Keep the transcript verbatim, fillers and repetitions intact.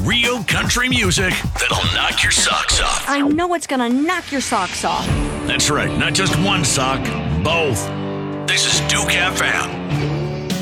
Real country music that'll knock your socks off. I know it's gonna knock your socks off. That's right, not just one sock, both. This is Duke F M.